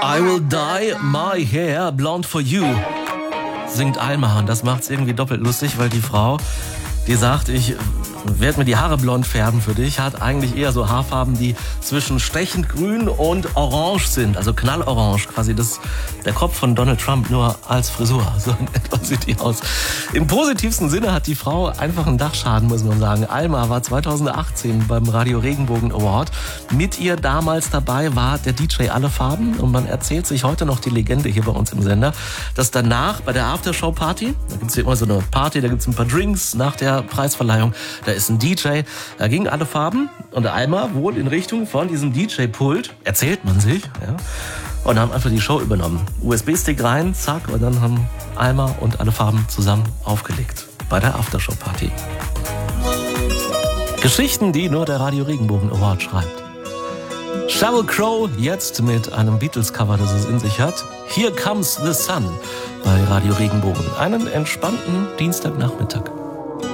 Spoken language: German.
I will dye my hair blonde for you, singt Alma. Und das macht's irgendwie doppelt lustig, weil die Frau, die sagt, ich werde mir die Haare blond färben für dich, hat eigentlich eher so Haarfarben, die zwischen stechend grün und orange sind, also knallorange, quasi der Kopf von Donald Trump nur als Frisur, so in etwa sieht die aus. Im positivsten Sinne hat die Frau einfach einen Dachschaden, muss man sagen. Alma war 2018 beim Radio Regenbogen Award. Mit ihr damals dabei war der DJ Alle Farben und man erzählt sich heute noch die Legende hier bei uns im Sender, dass danach bei der Aftershow-Party, da gibt's hier immer so eine Party, da gibt's ein paar Drinks nach der Preisverleihung, da ist ein DJ, da gingen Alle Farben und Alma wohl in Richtung von diesem DJ-Pult, erzählt man sich, ja, und haben einfach die Show übernommen. USB-Stick rein, zack, und dann haben Alma und Alle Farben zusammen aufgelegt bei der Aftershow-Party. Geschichten, die nur der Radio Regenbogen Award schreibt. Sheryl Crow jetzt mit einem Beatles-Cover, das es in sich hat. Here Comes the Sun bei Radio Regenbogen. Einen entspannten Dienstagnachmittag.